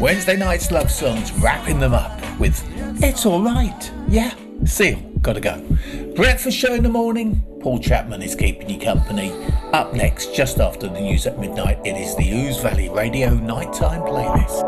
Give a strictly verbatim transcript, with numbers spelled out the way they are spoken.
Wednesday night's love songs, wrapping them up with It's Alright. Yeah, Seal, gotta go. Breakfast show in the morning, Paul Chapman is keeping you company. Up next, just after the news at midnight, it is the Ouse Valley Radio Nighttime Playlist.